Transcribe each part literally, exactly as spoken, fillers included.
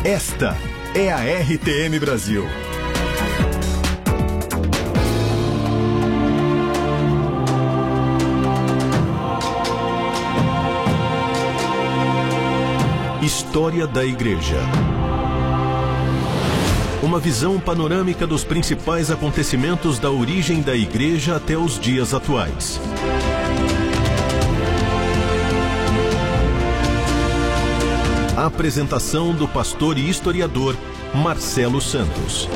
Esta é a R T M Brasil. História da Igreja. Uma visão panorâmica dos principais acontecimentos da origem da Igreja até os dias atuais. A apresentação do pastor e historiador Marcelo Santos.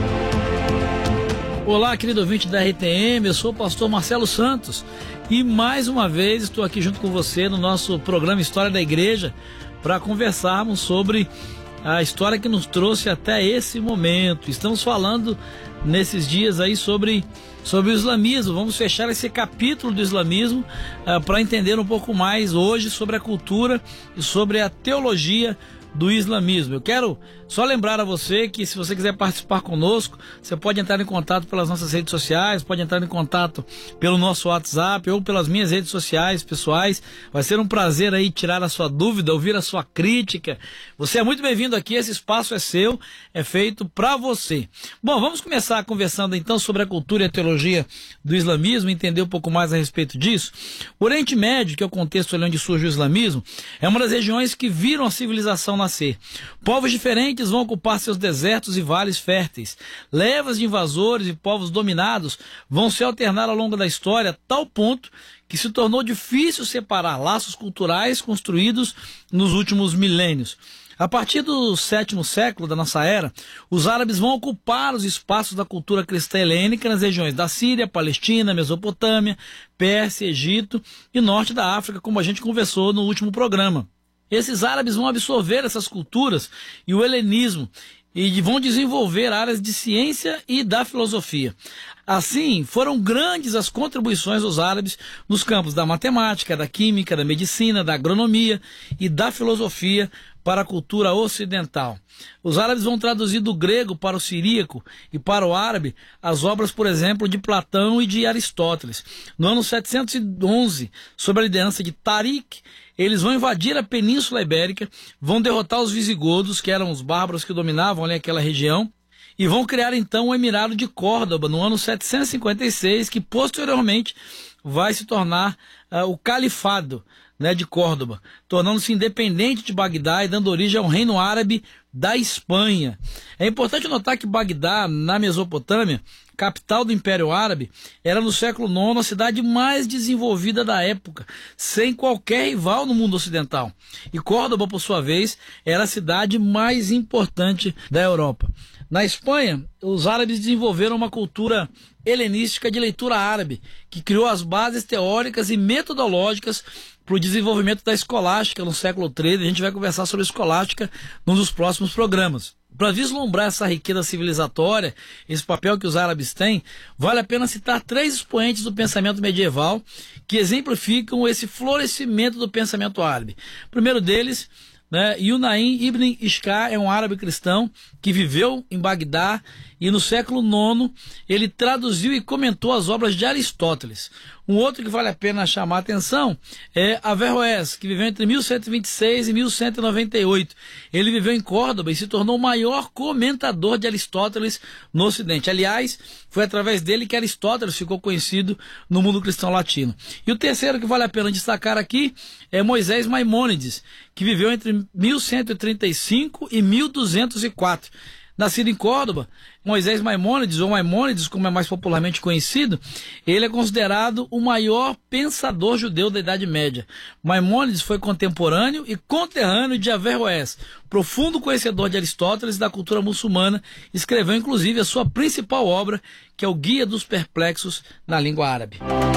Olá, querido ouvinte da R T M, eu sou o pastor Marcelo Santos e mais uma vez estou aqui junto com você no nosso programa História da Igreja para conversarmos sobre a história que nos trouxe até esse momento. Estamos falando nesses dias aí sobre, sobre o islamismo. Vamos fechar esse capítulo do islamismo uh, para entender um pouco mais hoje sobre a cultura e sobre a teologia do islamismo. Eu quero só lembrar a você que se você quiser participar conosco, você pode entrar em contato pelas nossas redes sociais, pode entrar em contato pelo nosso WhatsApp ou pelas minhas redes sociais pessoais. Vai ser um prazer aí tirar a sua dúvida, ouvir a sua crítica. Você é muito bem-vindo aqui, esse espaço é seu, é feito para você. Bom, vamos começar conversando então sobre a cultura e a teologia do islamismo, entender um pouco mais a respeito disso. O Oriente Médio, que é o contexto ali onde surge o islamismo, é uma das regiões que viram a civilização nascer. Povos diferentes vão ocupar seus desertos e vales férteis. Levas de invasores e povos dominados vão se alternar ao longo da história a tal ponto que se tornou difícil separar laços culturais construídos nos últimos milênios. A partir do sétimo século da nossa era, os árabes vão ocupar os espaços da cultura cristã helênica nas regiões da Síria, Palestina, Mesopotâmia, Pérsia, Egito e norte da África, como a gente conversou no último programa. Esses árabes vão absorver essas culturas e o helenismo e vão desenvolver áreas de ciência e da filosofia. Assim, foram grandes as contribuições dos árabes nos campos da matemática, da química, da medicina, da agronomia e da filosofia para a cultura ocidental. Os árabes vão traduzir do grego para o siríaco e para o árabe as obras, por exemplo, de Platão e de Aristóteles. No ano setecentos e onze, sob a liderança de Tariq, eles vão invadir a Península Ibérica, vão derrotar os visigodos, que eram os bárbaros que dominavam ali aquela região, e vão criar então o Emirado de Córdoba no ano setecentos e cinquenta e seis, que posteriormente vai se tornar uh, o Califado, né, de Córdoba, tornando-se independente de Bagdá e dando origem ao Reino Árabe da Espanha. É importante notar que Bagdá, na Mesopotâmia, capital do Império Árabe, era no século nono a cidade mais desenvolvida da época, sem qualquer rival no mundo ocidental. E Córdoba, por sua vez, era a cidade mais importante da Europa. Na Espanha, os árabes desenvolveram uma cultura helenística de leitura árabe, que criou as bases teóricas e metodológicas para o desenvolvimento da escolástica no século treze. A gente vai conversar sobre escolástica num dos próximos programas. Para vislumbrar essa riqueza civilizatória, esse papel que os árabes têm, vale a pena citar três expoentes do pensamento medieval que exemplificam esse florescimento do pensamento árabe. O primeiro deles, né, Yunaim ibn Ishqa, é um árabe cristão que viveu em Bagdá e no século nono ele traduziu e comentou as obras de Aristóteles. Um outro que vale a pena chamar a atenção é Averroés, que viveu entre mil cento e vinte e seis e mil cento e noventa e oito. Ele viveu em Córdoba e se tornou o maior comentador de Aristóteles no Ocidente. Aliás, foi através dele que Aristóteles ficou conhecido no mundo cristão latino. E o terceiro que vale a pena destacar aqui é Moisés Maimônides, que viveu entre mil cento e trinta e cinco e mil duzentos e quatro. Nascido em Córdoba, Moisés Maimônides, ou Maimônides, como é mais popularmente conhecido, ele é considerado o maior pensador judeu da Idade Média. Maimônides foi contemporâneo e conterrâneo de Averroés, profundo conhecedor de Aristóteles e da cultura muçulmana, escreveu inclusive a sua principal obra, que é o Guia dos Perplexos na língua árabe.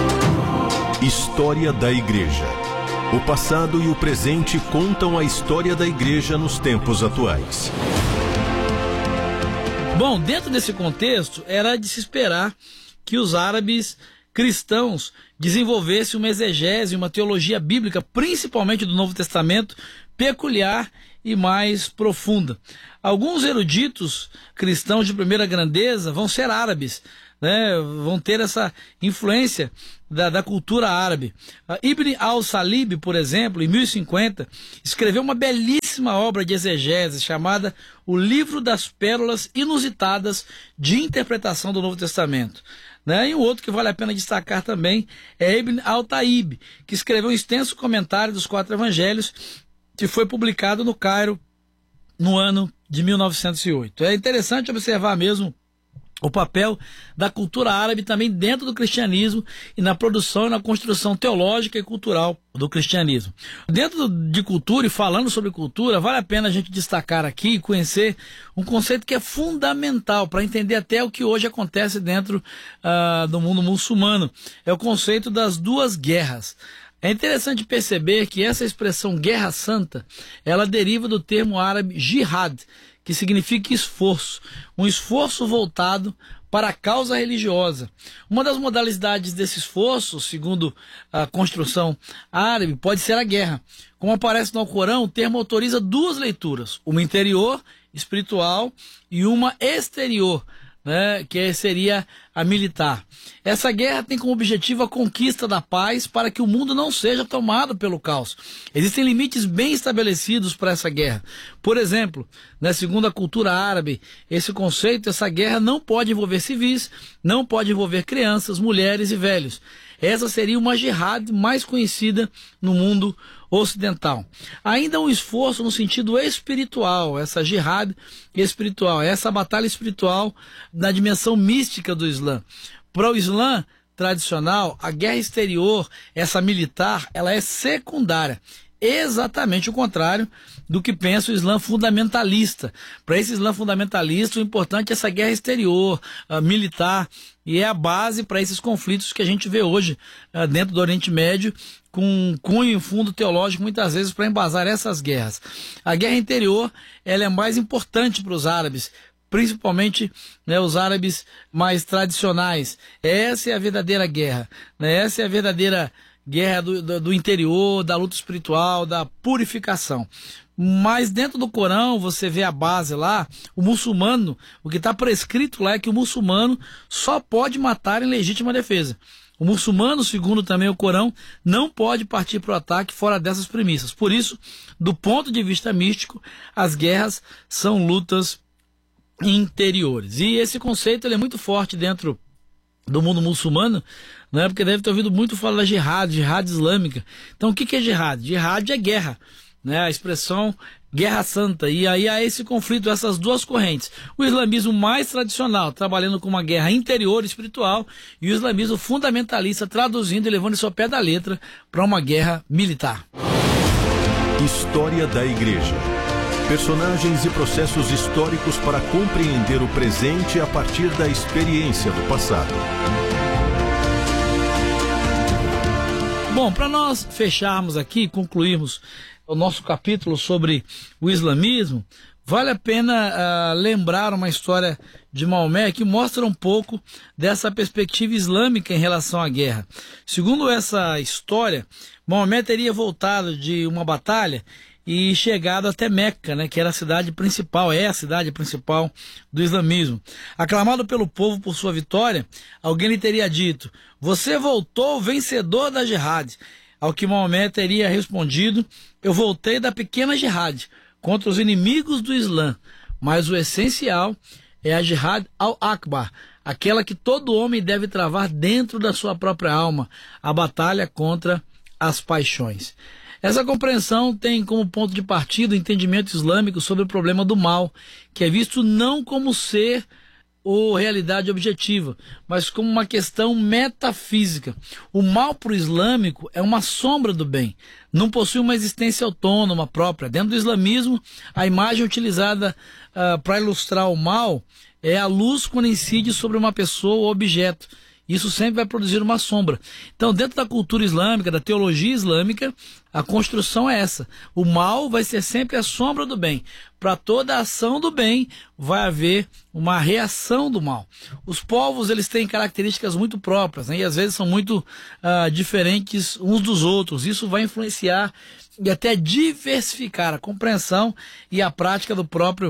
História da Igreja. O passado e o presente contam a história da Igreja nos tempos atuais. Bom, dentro desse contexto, era de se esperar que os árabes cristãos desenvolvessem uma exegese, uma teologia bíblica, principalmente do Novo Testamento, peculiar e mais profunda. Alguns eruditos cristãos de primeira grandeza vão ser árabes, né, vão ter essa influência da, da cultura árabe. Uh, Ibn al-Salib, por exemplo, em mil e cinquenta, escreveu uma belíssima obra de exegese chamada O Livro das Pérolas Inusitadas de Interpretação do Novo Testamento. Né? E um outro que vale a pena destacar também é Ibn al-Taib, que escreveu um extenso comentário dos quatro evangelhos, que foi publicado no Cairo no ano de mil novecentos e oito. É interessante observar mesmo o papel da cultura árabe também dentro do cristianismo e na produção e na construção teológica e cultural do cristianismo. Dentro de cultura e falando sobre cultura, vale a pena a gente destacar aqui e conhecer um conceito que é fundamental para entender até o que hoje acontece dentro uh, do mundo muçulmano. É o conceito das duas guerras. É interessante perceber que essa expressão guerra santa, ela deriva do termo árabe jihad, que significa esforço, um esforço voltado para a causa religiosa. Uma das modalidades desse esforço, segundo a construção árabe, pode ser a guerra. Como aparece no Alcorão, o termo autoriza duas leituras, uma interior, espiritual, e uma exterior, né, que seria a militar. Essa guerra tem como objetivo a conquista da paz para que o mundo não seja tomado pelo caos. Existem limites bem estabelecidos para essa guerra. Por exemplo, né, segundo a cultura árabe, esse conceito, essa guerra não pode envolver civis, não pode envolver crianças, mulheres e velhos. Essa seria uma jihad mais conhecida no mundo ocidental. Ainda um esforço no sentido espiritual, essa jihad espiritual, essa batalha espiritual na dimensão mística do Islã. Para o Islã tradicional, a guerra exterior, essa militar, ela é secundária. Exatamente o contrário do que pensa o Islã fundamentalista. Para esse Islã fundamentalista, o importante é essa guerra exterior, uh, militar, e é a base para esses conflitos que a gente vê hoje uh, dentro do Oriente Médio, com cunho e fundo teológico muitas vezes para embasar essas guerras. A guerra interior, ela é mais importante para os árabes, principalmente, né, os árabes mais tradicionais. Essa é a verdadeira guerra, né? Essa é a verdadeira guerra do, do, do interior, da luta espiritual, da purificação. Mas dentro do Corão, você vê a base lá, o muçulmano, o que está prescrito lá é que o muçulmano só pode matar em legítima defesa. O muçulmano, segundo também o Corão, não pode partir para o ataque fora dessas premissas. Por isso, do ponto de vista místico, as guerras são lutas interiores. E esse conceito ele é muito forte dentro do mundo muçulmano, né? Porque deve ter ouvido muito falar da jihad, jihad islâmica. Então o que, que é jihad? Jihad é guerra, né? A expressão guerra santa. E aí há esse conflito, essas duas correntes. O islamismo mais tradicional, trabalhando com uma guerra interior espiritual, e o islamismo fundamentalista, traduzindo e levando isso ao pé da letra para uma guerra militar. História da Igreja. Personagens e processos históricos para compreender o presente a partir da experiência do passado. Bom, para nós fecharmos aqui, concluirmos o nosso capítulo sobre o islamismo, vale a pena uh, lembrar uma história de Maomé que mostra um pouco dessa perspectiva islâmica em relação à guerra. Segundo essa história, Maomé teria voltado de uma batalha e chegado até Meca, né, que era a cidade principal, é a cidade principal do islamismo. Aclamado pelo povo por sua vitória, alguém lhe teria dito: "Você voltou vencedor da jihad." Ao que Maomé teria respondido: "Eu voltei da pequena jihad contra os inimigos do Islã, mas o essencial é a jihad al-akbar, aquela que todo homem deve travar dentro da sua própria alma, a batalha contra as paixões." Essa compreensão tem como ponto de partida o entendimento islâmico sobre o problema do mal, que é visto não como ser ou realidade objetiva, mas como uma questão metafísica. O mal para o islâmico é uma sombra do bem, não possui uma existência autônoma própria. Dentro do islamismo, a imagem utilizada uh, para ilustrar o mal é a luz quando incide sobre uma pessoa ou objeto. Isso sempre vai produzir uma sombra. Então, dentro da cultura islâmica, da teologia islâmica, a construção é essa. O mal vai ser sempre a sombra do bem. Para toda ação do bem, vai haver uma reação do mal. Os povos, eles têm características muito próprias, né? E às vezes são muito uh, diferentes uns dos outros. Isso vai influenciar e até diversificar a compreensão e a prática do próprio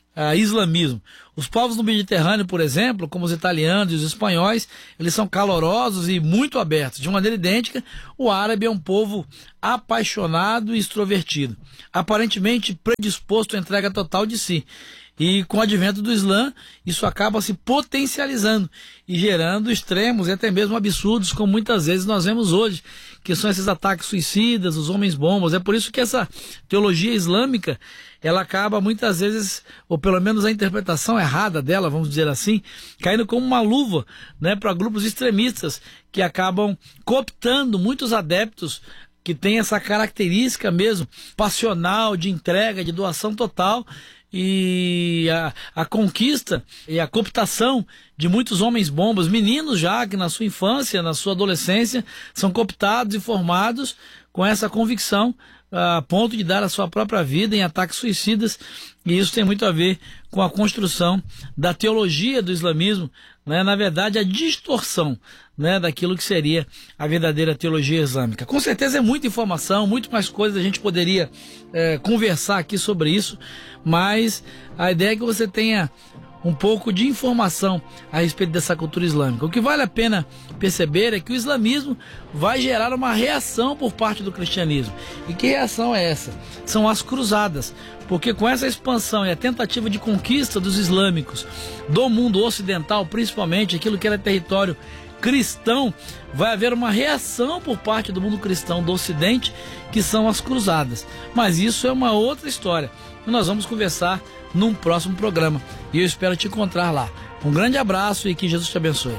uh, islamismo. Os povos do Mediterrâneo, por exemplo, como os italianos e os espanhóis, eles são calorosos e muito abertos. De maneira idêntica, o árabe é um povo apaixonado e extrovertido, aparentemente predisposto à entrega total de si. E com o advento do Islã, isso acaba se potencializando e gerando extremos e até mesmo absurdos, como muitas vezes nós vemos hoje, que são esses ataques suicidas, os homens-bombas. É por isso que essa teologia islâmica, ela acaba muitas vezes, ou pelo menos a interpretação errada dela, vamos dizer assim, caindo como uma luva, né, para grupos extremistas que acabam cooptando muitos adeptos que têm essa característica mesmo passional, de entrega, de doação total. E a, a conquista e a cooptação de muitos homens-bombas, meninos já que na sua infância, na sua adolescência, são cooptados e formados com essa convicção a ponto de dar a sua própria vida em ataques suicidas, e isso tem muito a ver com a construção da teologia do islamismo, né? Na verdade, a distorção, né, daquilo que seria a verdadeira teologia islâmica. Com certeza é muita informação, muito mais coisas a gente poderia é, conversar aqui sobre isso, mas a ideia é que você tenha um pouco de informação a respeito dessa cultura islâmica. O que vale a pena perceber é que o islamismo vai gerar uma reação por parte do cristianismo. E que reação é essa? São as cruzadas. Porque com essa expansão e a tentativa de conquista dos islâmicos do mundo ocidental, principalmente aquilo que era território cristão, vai haver uma reação por parte do mundo cristão do Ocidente, que são as cruzadas. Mas isso é uma outra história. E nós vamos conversar num próximo programa. E eu espero te encontrar lá. Um grande abraço e que Jesus te abençoe.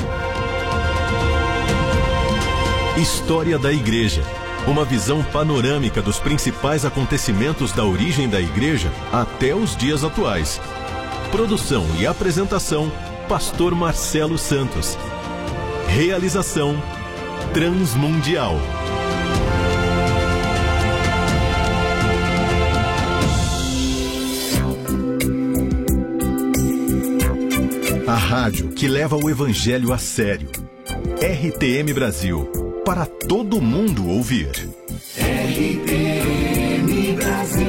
História da Igreja. Uma visão panorâmica dos principais acontecimentos da origem da Igreja até os dias atuais. Produção e apresentação, Pastor Marcelo Santos. Realização, Transmundial. A rádio que leva o Evangelho a sério. R T M Brasil. Para todo mundo ouvir. R T M Brasil.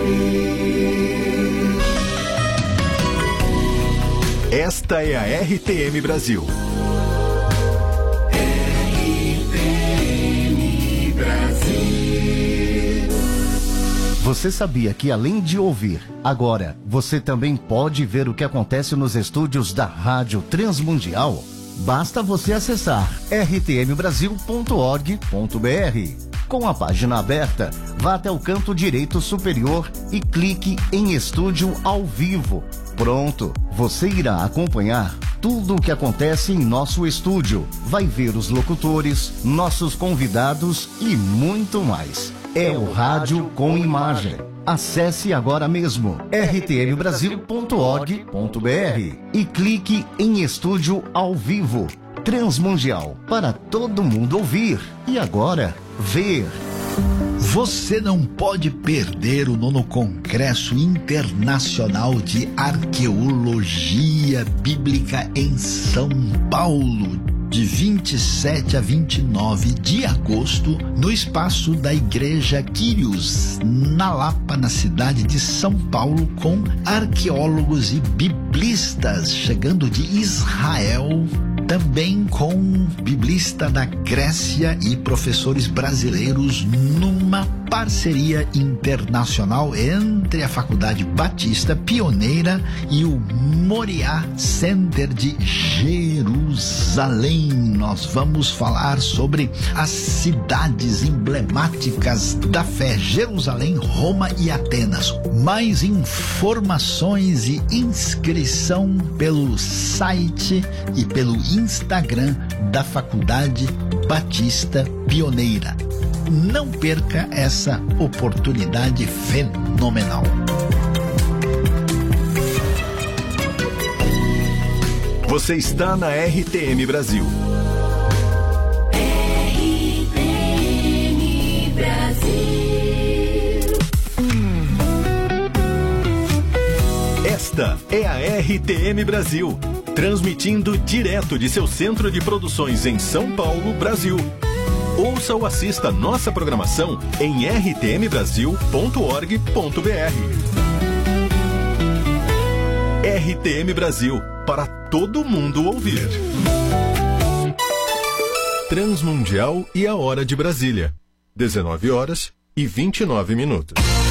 Esta é a R T M Brasil. R T M Brasil. Você sabia que além de ouvir, agora você também pode ver o que acontece nos estúdios da Rádio Transmundial? Basta você acessar r t m brasil ponto org ponto b r. Com a página aberta, vá até o canto direito superior e clique em Estúdio ao Vivo. Pronto, você irá acompanhar tudo o que acontece em nosso estúdio. Vai ver os locutores, nossos convidados e muito mais. É o rádio com imagem. Acesse agora mesmo r t m brasil ponto org ponto b r e clique em Estúdio ao Vivo. Transmundial, para todo mundo ouvir e agora ver. Você não pode perder o nono Congresso Internacional de Arqueologia Bíblica em São Paulo, de vinte e sete a vinte e nove de agosto, no espaço da Igreja Quírios, na Lapa, na cidade de São Paulo, com arqueólogos e biblistas chegando de Israel, também com biblista da Grécia e professores brasileiros, numa parceria internacional entre a Faculdade Batista Pioneira e o Moriá Center de Jerusalém. Nós vamos falar sobre as cidades emblemáticas da fé: Jerusalém, Roma e Atenas. Mais informações e inscrição pelo site e pelo Instagram da Faculdade Batista Pioneira. Não perca essa oportunidade fenomenal. Você está na R T M Brasil. R T M Brasil. Esta é a R T M Brasil, transmitindo direto de seu centro de produções em São Paulo, Brasil. Ouça ou assista nossa programação em r t m brasil ponto org ponto b r. R T M Brasil, para todo mundo ouvir. Transmundial e a hora de Brasília. dezenove horas e vinte e nove minutos.